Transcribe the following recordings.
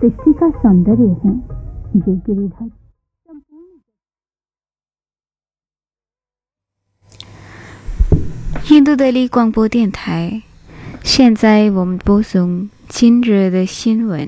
सृष्टि का सौंदर्य है ये गिरिधर। 印度德里广播电台，现在我们播送今日的新闻。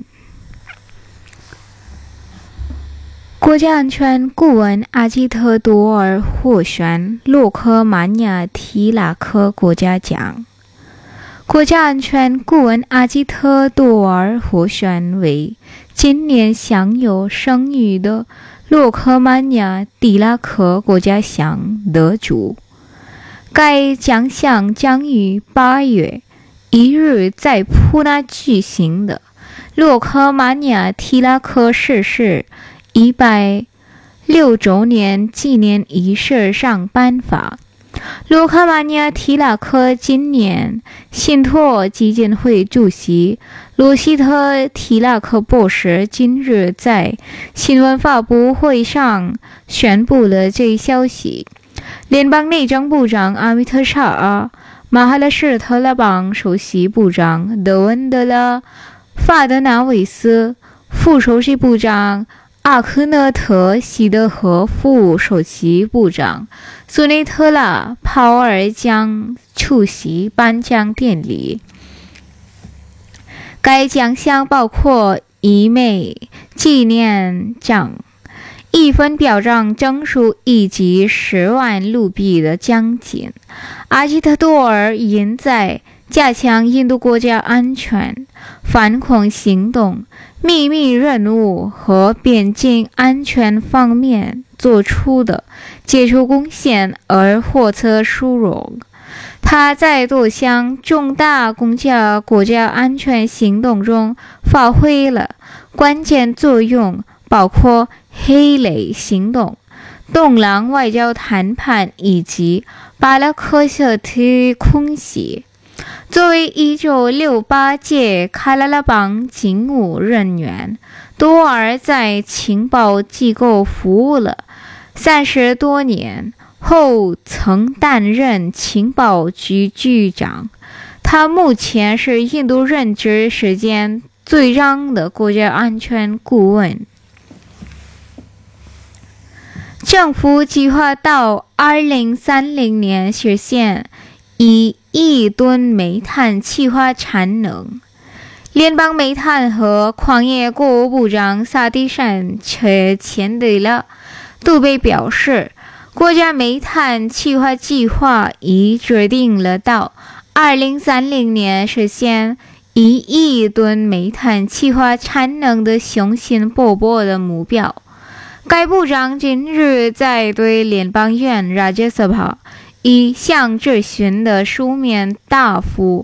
国家安全顾问阿基特多尔获选洛克马尼亚提拉克国家奖。国家安全顾问阿基特多尔获选为今年享有声誉的洛克马尼亚提拉克国家奖得主。该奖项将于8月1日在普纳举行的洛克马尼亚提拉克逝世106周年纪念仪式上颁发。洛克马尼亚提拉克今年信托基金会主席罗希特·提拉克博士今日在新闻发布会上宣布了这一消息。联邦内政部长阿米特·沙阿、马哈拉施特拉邦首席部长德文德拉·法德纳维斯、副首席部长阿克讷特·希德和副首席部长苏内特拉·鲍尔将出席颁奖典礼。该奖项包括1枚纪念奖、1份表彰证书以及10万卢比的奖金。阿基特多尔因在加强印度国家安全、反恐行动、秘密任务和边境安全方面做出的杰出贡献而获得殊荣。他在多项重大国家安全行动中发挥了关键作用，包括黑雷行动、东廊外交谈判以及巴拉克瑟特空袭。作为1968届喀拉拉邦警务人员，多尔在情报机构服务了30多年，后曾担任情报局局长。他目前是印度任职时间最长的国家安全顾问。政府计划到2030年实现1亿吨煤炭气化产能。联邦煤炭和矿业国务部长萨蒂山前对了杜贝表示，国家煤炭气化计划已制定了到2030年实现1亿吨煤炭气化产能的雄心勃勃的目标。该部长今日在对联邦院 Rajya Sabha 一项质询的书面答复